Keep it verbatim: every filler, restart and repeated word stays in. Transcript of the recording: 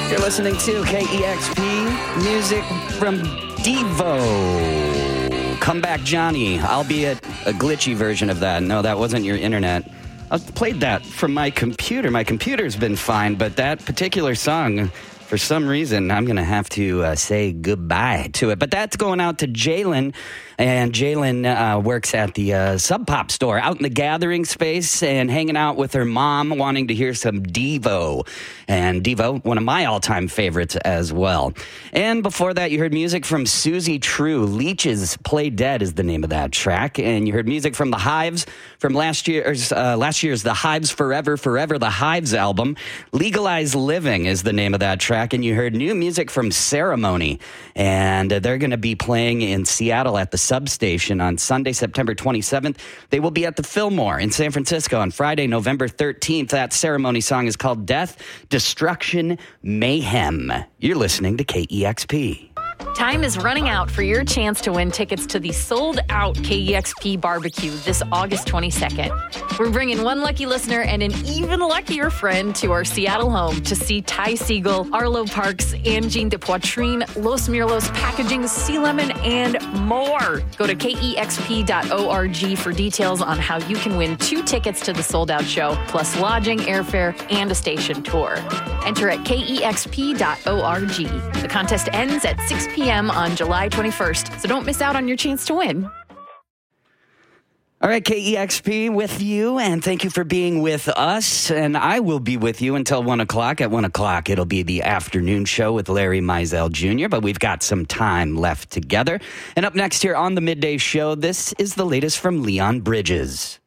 You're listening to K E X P, music from Devo. Come Back Johnny, albeit a glitchy version of that. No, that wasn't your internet. I played that from my computer. My computer's been fine, but that particular song, for some reason, I'm going to have to uh, say goodbye to it. But that's going out to Jalen. And Jalen uh, works at the uh, Sub Pop store out in the gathering space and hanging out with her mom, wanting to hear some Devo. And Devo, one of my all-time favorites as well. And before that, you heard music from Susie True. Leeches Play Dead is the name of that track. And you heard music from The Hives from last year's, uh, last year's The Hives Forever, Forever, The Hives album. Legalize Living is the name of that track. And you heard new music from Ceremony. And uh, they're going to be playing in Seattle at the Substation on Sunday, September twenty-seventh. They will be at the Fillmore in San Francisco on Friday, November thirteenth. That Ceremony song is called Death, Destruction, Mayhem. You're listening to K E X P. Time is running out for your chance to win tickets to the sold-out K E X P barbecue this August twenty-second. We're bringing one lucky listener and an even luckier friend to our Seattle home to see Ty Siegel, Arlo Parks, Angine de Poitrine, Los Mirlos Packaging, Sea Lemon, and more. Go to K E X P dot org for details on how you can win two tickets to the sold-out show, plus lodging, airfare, and a station tour. Enter at K E X P dot org. The contest ends at six p.m. on July twenty-first, so don't miss out on your chance to win. All right, K E X P with you, and thank you for being with us. And I will be with you until one o'clock. At one o'clock, it'll be the afternoon show with Larry Mizell Junior, but we've got some time left together. And up next here on the Midday Show, this is the latest from Leon Bridges.